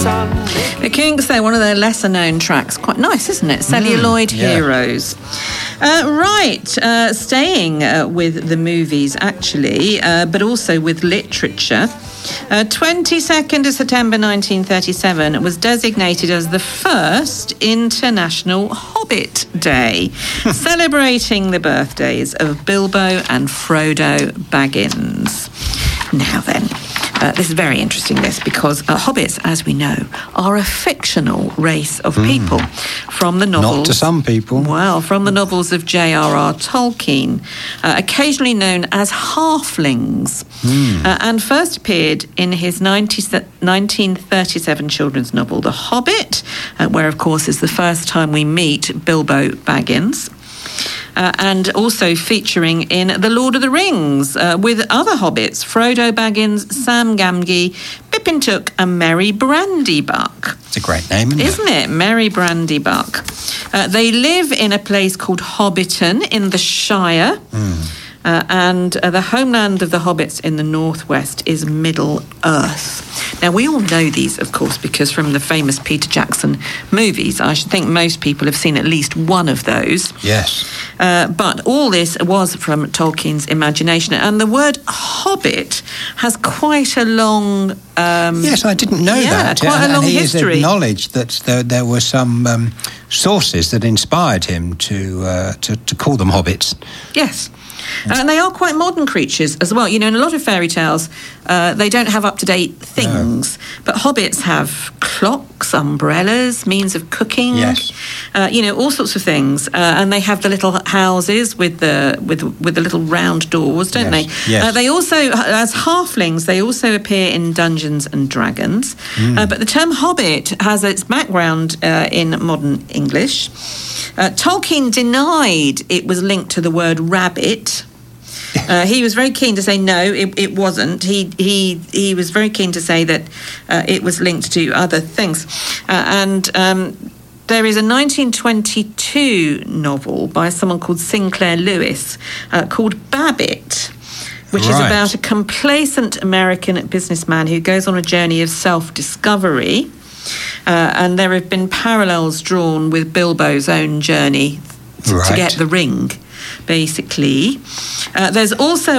The Kinks, they're one of their lesser-known tracks. Quite nice, isn't it? Celluloid Heroes. Staying with the movies, actually, but also with literature. 22nd of September 1937 was designated as the first International Hobbit Day, celebrating the birthdays of Bilbo and Frodo Baggins. Now then, this is very interesting, because hobbits, as we know, are a fictional race of people from the novels. Not to some people. Well, from the novels of J.R.R. Tolkien, occasionally known as halflings, and first appeared in his 1937 children's novel, The Hobbit, where, of course, is the first time we meet Bilbo Baggins. And also featuring in The Lord of the Rings with other hobbits, Frodo Baggins, Sam Gamgee, Pippin Took and Merry Brandybuck. It's a great name, isn't it? Merry Brandybuck. They live in a place called Hobbiton in the Shire. And the homeland of the hobbits in the northwest is Middle-earth. Now, we all know these, of course, because from the famous Peter Jackson movies, I should think most people have seen at least one of those. Yes. But all this was from Tolkien's imagination. And the word hobbit has quite a long... yes, I didn't know that. Quite a long history. He has acknowledged that there were some sources that inspired him to call them hobbits. Yes. And they are quite modern creatures as well. You know, in a lot of fairy tales, they don't have up-to-date things. But hobbits have clocks, umbrellas, means of cooking. Yes. All sorts of things. And they have the little houses with the little round doors, don't they? Yes. They also, as halflings, they also appear in Dungeons and Dragons. But the term hobbit has its background in modern English. Tolkien denied it was linked to the word rabbit. He was very keen to say no, it wasn't. He was very keen to say that it was linked to other things. There is a 1922 novel by someone called Sinclair Lewis called Babbitt, which is about a complacent American businessman who goes on a journey of self-discovery. And there have been parallels drawn with Bilbo's own journey to get the ring, basically. There's also